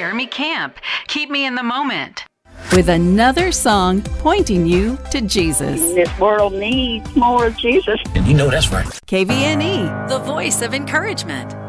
Jeremy Camp. Keep me in the moment. With another song pointing you to Jesus. This world needs more of Jesus. And you know that's right. KVNE, The voice of encouragement.